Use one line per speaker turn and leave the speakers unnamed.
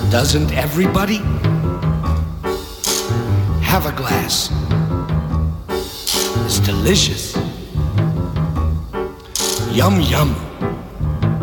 Doesn't everybody have a glass? It's delicious. Yum, yum.